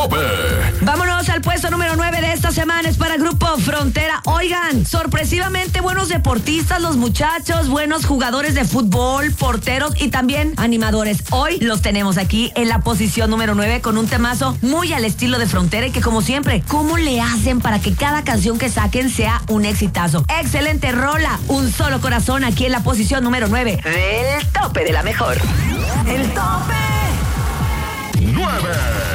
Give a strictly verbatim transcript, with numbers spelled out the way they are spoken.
tope. Vámonos al puesto número nueve de esta semana, es para Grupo Frontera. Oigan, sorpresivamente buenos deportistas los muchachos, buenos jugadores de fútbol, porteros y también animadores. Hoy los tenemos aquí en la posición número nueve con un temazo muy al estilo de Frontera y que, como siempre, ¿cómo le hacen para que cada canción que saquen sea un exitazo? Excelente rola, Un Solo Corazón, aquí en la posición número nueve del tope de la mejor. El tope nueve.